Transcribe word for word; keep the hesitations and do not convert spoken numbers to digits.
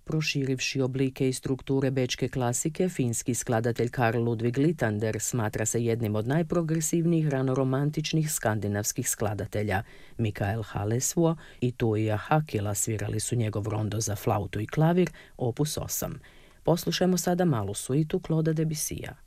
Proširivši oblike i strukture bečke klasike, finski skladatelj Carl Ludwig Littander smatra se jednim od najprogresivnijih ranoromantičnih skandinavskih skladatelja. Mikael Hallesvuo i Tuija Hakila svirali su njegov rondo za flautu i klavir, opus osam. Poslušajmo sada malu suitu Clauda Debussija.